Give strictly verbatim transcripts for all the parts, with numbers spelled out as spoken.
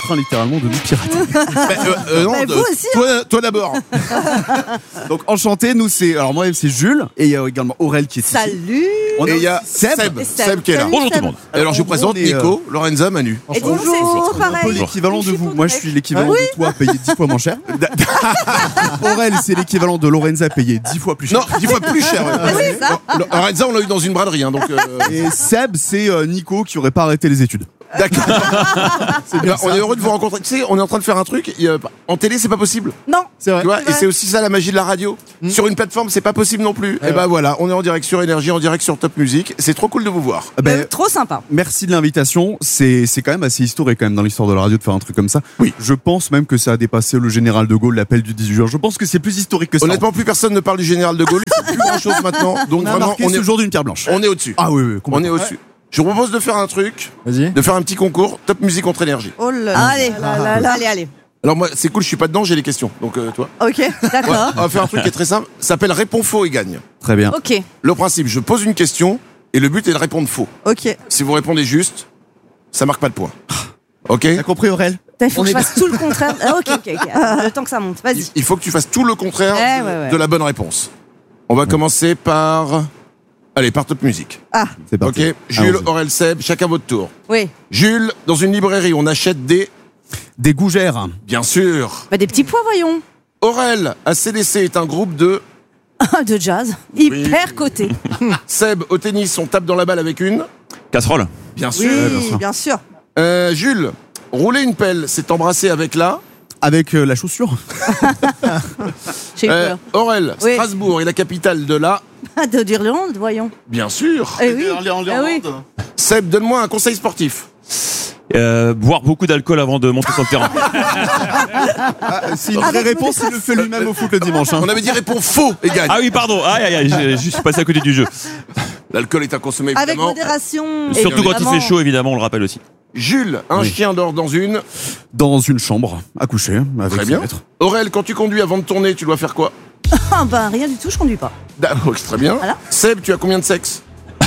train littéralement de nous pirater. bah, euh, euh, non, Bah, de- vous aussi, hein. toi, toi d'abord. Donc enchanté, nous c'est alors moi c'est Jules et il y a également Aurel qui est ici. Salut. On Et il y a Seb. Seb, Et Seb, Seb. qui est là. Salut, Bonjour tout Seb. le monde. Alors je en vous gros, présente on est, Nico, Lorenza, Manu. Et Bonjour. bonjour, Un peu pareil. l'équivalent de vous. Moi je suis l'équivalent Oui. de toi payé dix fois moins cher. Aurel c'est l'équivalent de Lorenza payé dix fois plus cher. Non, dix fois plus cher. ouais. Ah, c'est ça. Lo- Lorenza, on l'a eu dans une braderie, hein, donc. euh, Et Seb c'est euh, Nico qui aurait pas arrêté les études. D'accord. C'est bien. On est heureux de vous rencontrer. Tu sais, on est en train de faire un truc. il y a- En télé, c'est pas possible. Non. C'est vrai. Tu vois, C'est et vrai. c'est aussi ça la magie de la radio. Sur une plateforme, c'est pas possible non plus. Et ben voilà, on est en direct sur Énergie, en direct sur Top Music. C'est trop cool de vous voir. Ah ben, Euh, trop sympa. merci de l'invitation. C'est c'est quand même assez historique quand même dans l'histoire de la radio de faire un truc comme ça. Oui. Je pense même que ça a dépassé le général de Gaulle, l'appel du dix-huit juin. Je pense que c'est plus historique que ça. Honnêtement, plus personne ne parle du général de Gaulle. Il fait plus grand chose maintenant. Donc on a vraiment, marqué on ce est, jour d'une pierre blanche. on est au-dessus. Ah oui, oui, On complètement. est au-dessus. Je vous propose de faire un truc, Vas-y. de faire un petit concours Top Music contre Énergie. Oh là là. Allez, allez, allez. Alors moi, c'est cool, je suis pas dedans, j'ai les questions. Donc euh, toi. Ok, Ouais, d'accord. on va faire un truc qui est très simple. Ça s'appelle Réponds faux et gagne. Très bien. Ok, Le principe, je pose une question et le but est de répondre faux. ok. Si vous répondez juste, ça marque pas de points. Ok. T'as compris Aurel? Putain, il faut On que je est- fasse tout le contraire. Ah, ok, ok, ok. Attends, le temps que ça monte. Vas-y. Il faut que tu fasses tout le contraire Eh, de, ouais, ouais. de la bonne réponse. On va commencer par. Allez, par Top Music. Ah, C'est parti. Ok. Jules, Allons-y. Aurel, Seb, chacun votre tour. oui. Jules, dans une librairie, on achète des. Des gougères. Bien sûr. Bah, des petits pois, voyons. Aurel, A C D C est un groupe de. De jazz. Hyper coté. Seb, au tennis, on tape dans la balle avec une. Casserole. Bien Oui, sûr. bien sûr. Euh, Jules, rouler une pelle, c'est embrasser avec la. Avec euh, la chaussure. J'ai eu Euh, peur. Aurel, Oui. Strasbourg est la capitale de la. Ah, de d'Irlande, voyons. Bien sûr. Eh oui. Ah oui. Seb, donne-moi un conseil sportif. Euh, boire beaucoup d'alcool avant de monter sur le terrain. Ah, c'est une vraie Avec réponse, il le fait lui-même au foot le dimanche. hein. On avait dit réponds faux et gagne. Ah oui, pardon. Aïe, aïe, aïe, j'ai- je suis passé à côté du jeu. L'alcool est à consommer Avec évidemment. modération. Surtout quand il évidemment. fait chaud, évidemment, on le rappelle aussi. Jules, un Oui. chien dort dans une. Dans une chambre, à coucher, avec Très son bien. maître. Aurel, quand tu conduis avant de tourner, tu dois faire quoi? Ah, bah, rien du tout, je conduis pas. D'accord, très bien. Voilà. Seb, tu as combien de sexe?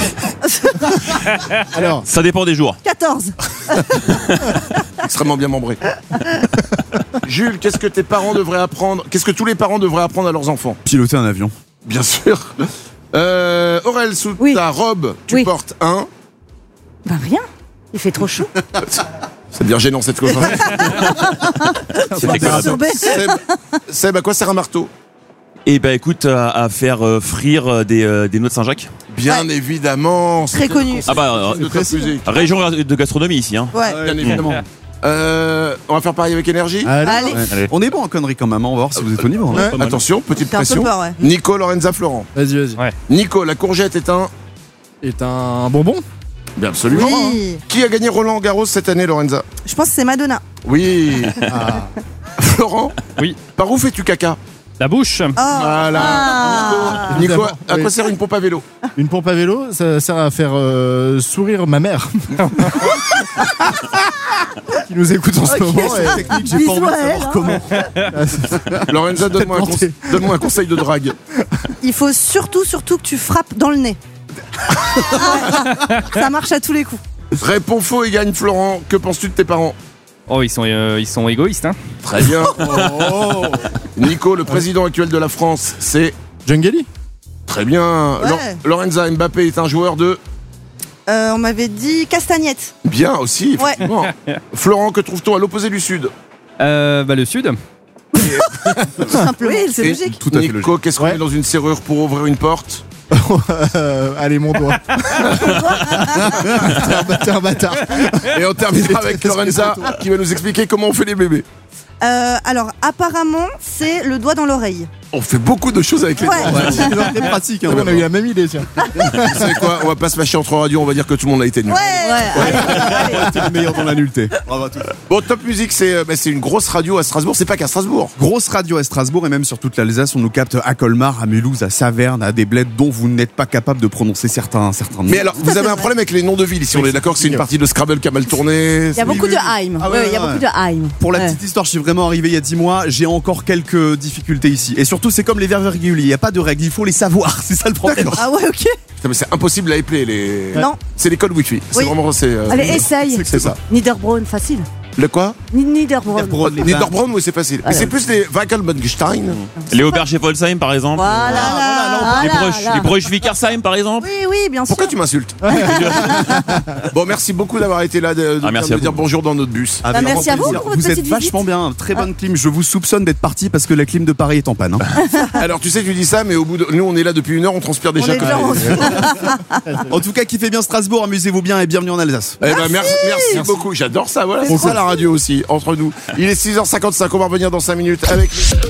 Alors, Ça dépend des jours. quatorze. Extrêmement bien membré. Jules, qu'est-ce que tes parents devraient apprendre? Qu'est-ce que tous les parents devraient apprendre à leurs enfants? Piloter un avion. Bien sûr. Euh, Aurel, sous Oui. ta robe, tu Oui. portes un. Bah, rien. Il fait trop chaud. C'est bien gênant cette chose. C'était comme ça. Sorbet. Seb, Seb, à quoi sert un marteau? Et bah écoute, à, à faire euh, frire euh, des, euh, des noix de Saint-Jacques. Bien évidemment. Très connu. Ah bah, De Top Music. région de gastronomie ici. Hein. Ouais. Bien évidemment. Euh, on va faire pareil avec énergie. allez. Allez. Allez. On est bon en conneries quand même, hein, on va voir si vous êtes au niveau. hein. Ouais. Pas mal. Attention, petite T'as un peu pression. peur, ouais. Nico, Lorenza, Florent. Vas-y, vas-y. Ouais. Nico, la courgette est un. Est un bonbon. Bien absolument. Oui. Qui a gagné Roland Garros cette année, Lorenza? Je pense que c'est Madonna. Oui. Ah. Florent. Oui. Par où fais-tu caca? La bouche. Oh. Voilà. Ah. Nico, Évidemment, à quoi oui. sert une pompe à vélo? Une pompe à vélo, ça sert à faire euh, sourire ma mère. Qui nous écoute en ce Ok, moment. ça- et- Technique, j'ai Bisous pas envie de à elle, savoir hein. comment. Lorenza, donne-moi un, Peut-être conse- donne-moi un conseil de drague. Il faut surtout, surtout que tu frappes dans le nez. Ça marche à tous les coups. Réponds faux et gagne, Florent. Que penses-tu de tes parents? Oh, ils sont, euh, ils sont égoïstes, hein. Très bien. Nico, le président actuel de la France, c'est. Djungeli. Très bien. Ouais. Lo- Lorenza, Mbappé est un joueur de. Euh, on m'avait dit castagnette. Bien aussi, Ouais. effectivement. Florent, que trouve-t-on à l'opposé du Sud? Euh, bah, le Sud. Tout simplement. Oui, c'est Et logique. Tout à fait Nico, qu'est-ce qu'on Ouais. met dans une serrure pour ouvrir une porte? Euh, allez, mon doigt. T'es un bâtard, bâtard. Et on terminera avec Lorenza qui va nous expliquer comment on fait les bébés. Euh, alors, apparemment, c'est le doigt dans l'oreille. On fait beaucoup de choses avec les Ouais. doigts. C'est très pratique. hein. On a eu la même idée, tiens. Vous savez quoi? On va pas se fâcher entre radios, on va dire que tout le monde a été nul. Ouais, allez, allez. T'es le meilleur dans la nullité. Bravo à tous. Bon, Top Music, c'est euh, bah, c'est une grosse radio à Strasbourg. C'est pas qu'à Strasbourg. Grosse radio à Strasbourg et même sur toute l'Alsace, on nous capte à Colmar, à Mulhouse, à Saverne, à des bleds dont vous n'êtes pas capable de prononcer certains, certains noms. Mais alors, vous fait avez un vrai. problème avec les noms de villes. Si on est d'accord que c'est une partie de Scrabble qui a mal tourné. Il y a Oui, beaucoup oui, de oui. Heim. Ah Ouais, ouais, il y a ouais. beaucoup de Heim. Pour la Ouais. petite histoire, je suis vraiment arrivé il y a dix mois, j'ai encore quelques difficultés ici. Et surtout, c'est comme les verbes irréguliers, il n'y a pas de règles, il faut les savoir, c'est ça le problème. Ah ouais, ok. Putain, mais c'est impossible à épeler. Les... Non. C'est les codes Wi-Fi. C'est Oui. vraiment. c'est, euh, Allez, essaye. C'est ça. Niederbronn, facile. Le quoi? Niederbronn. Niederbronn, oui, c'est facile. Mais c'est plus les Wackelbenstein. Les Auberge-Wolfsheim, par exemple. Voilà, Les voilà, Broches, voilà. les Broches Vickersheim, par exemple. Oui, oui, bien sûr. Pourquoi tu m'insultes? Bon, merci beaucoup d'avoir été là, de, de Ah, merci de à vous. dire bonjour dans notre bus. Avec Bah, merci grand à vous plaisir. pour votre Vous êtes petite vachement visite. bien, très bonne clim. Je vous soupçonne d'être parti parce que la clim de Paris est en panne. hein. Alors, tu sais, tu dis ça, mais au bout de. Nous, on est là depuis une heure, on transpire On déjà. est comme déjà des- en- En tout cas, kiffez bien Strasbourg, amusez-vous bien et bienvenue en Alsace. Eh ben, merci, merci beaucoup. J'adore ça. Voilà, c'est ça la radio aussi, entre nous. Il est six heures cinquante-cinq. On va revenir dans cinq minutes avec. les-